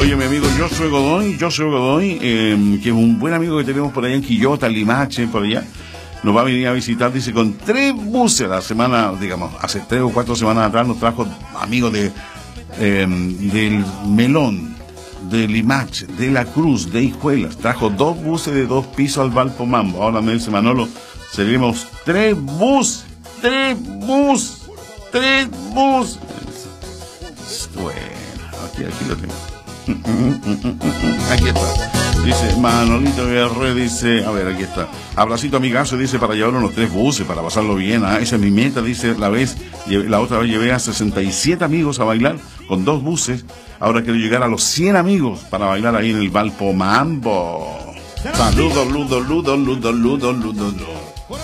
Oye, mi amigo Josué Godoy, que es un buen amigo que tenemos por allá en Quillota, Limache, por allá, nos va a venir a visitar, dice, con 3 buses la semana, digamos, hace 3 o 4 semanas atrás nos trajo amigos del Melón, de Limache, de La Cruz, de Hijuelas. Trajo 2 buses de 2 pisos al Valpomambo. Ahora me dice Manolo, servimos 3 bus. Bueno, aquí lo tengo. Aquí está. Dice Manolito Guerrero, dice, a ver, aquí está. Abracito amigazo, dice, para llevarlo en los 3 buses, para pasarlo bien. Esa es mi meta, dice, la otra vez llevé a 67 amigos a bailar con 2 buses. Ahora quiero llegar a los 100 amigos para bailar ahí en el Valpomambo. Saludos, Ludo.